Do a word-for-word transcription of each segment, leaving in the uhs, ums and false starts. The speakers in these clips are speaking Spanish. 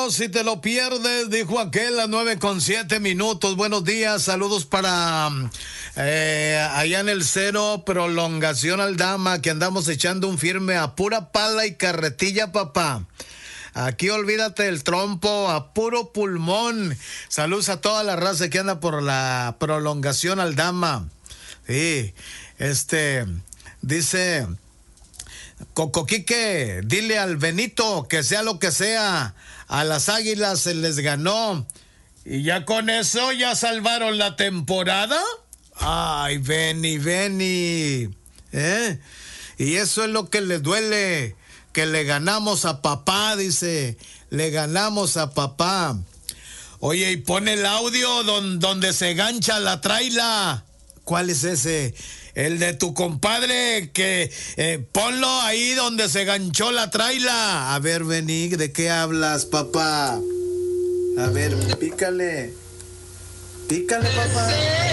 bueno si te lo pierdes, dijo aquel, a nueve con siete minutos. Buenos días, saludos para eh, allá en el cero, prolongación Aldama, que andamos echando un firme a pura pala y carretilla, papá. Aquí olvídate del trompo, a puro pulmón. Saludos a toda la raza que anda por la prolongación Aldama. Sí, este, dice... Cocoquique, dile al Benito que sea lo que sea, a las Águilas se les ganó y ya con eso ya salvaron la temporada. Ay, Beni, Beni, ¿eh? Y eso es lo que le duele, que le ganamos a papá, dice, le ganamos a papá. Oye, y pone el audio don, donde se gancha la traila. ¿Cuál es ese? El de tu compadre, que eh, ponlo ahí donde se ganchó la traila. A ver, Bení, ¿de qué hablas, papá? A ver, pícale. Pícale, papá.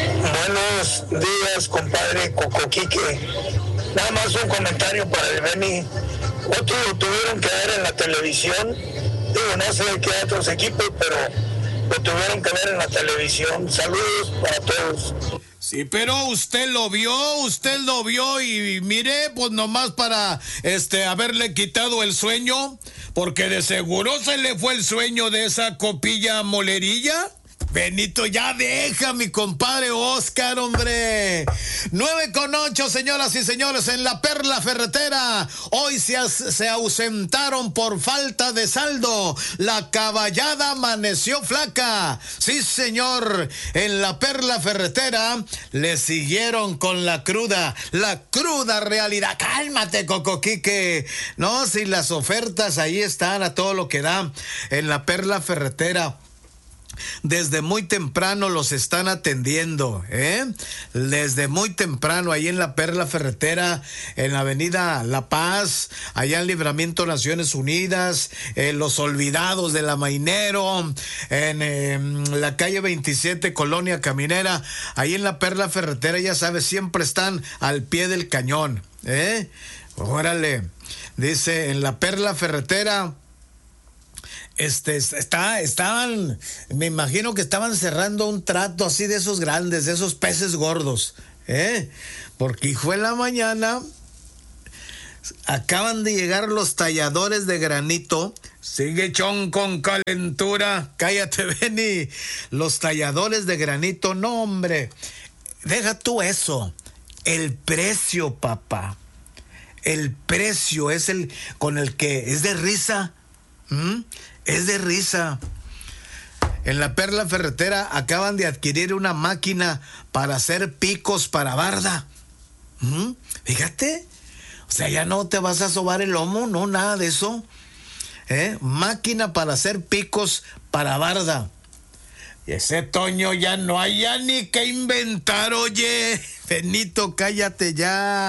Buenos días, compadre Cocoquique. Nada más un comentario para el Beni. Otros lo tuvieron que ver en la televisión. Digo, no sé de qué otros equipos, pero lo tuvieron que ver en la televisión. Saludos para todos. Sí, pero usted lo vio, usted lo vio y, y mire, pues nomás para este haberle quitado el sueño, porque de seguro se le fue el sueño de esa copilla molerilla. Benito, ya deja, mi compadre Oscar, hombre. Nueve con ocho, señoras y señores, en la Perla Ferretera. Hoy se, se ausentaron por falta de saldo. La caballada amaneció flaca. Sí, señor, en la Perla Ferretera le siguieron con la cruda, la cruda realidad. Cálmate, Cocoquique. No, si las ofertas ahí están a todo lo que da en la Perla Ferretera. Desde muy temprano los están atendiendo, ¿eh? Desde muy temprano, ahí en la Perla Ferretera, en la avenida La Paz, allá en Libramiento Naciones Unidas, en Los Olvidados de la Mainero, en, en la calle veintisiete, Colonia Caminera, ahí en la Perla Ferretera, ya sabes, siempre están al pie del cañón, ¿eh? Órale, dice, en la Perla Ferretera... Este, está, estaban, me imagino que estaban cerrando un trato así de esos grandes, de esos peces gordos, ¿eh? Porque hijo de la mañana, acaban de llegar los talladores de granito, sigue chon con calentura, cállate, Beni, los talladores de granito, no hombre, deja tú eso, el precio, papá, el precio es el con el que es de risa, ¿Mm? Es de risa. En la Perla Ferretera acaban de adquirir una máquina para hacer picos para barda. ¿Mm? Fíjate. O sea, ya no te vas a sobar el lomo, no, nada de eso. ¿Eh? Máquina para hacer picos para barda. Y ese Toño ya no hay ya ni que inventar, oye. Benito, cállate ya.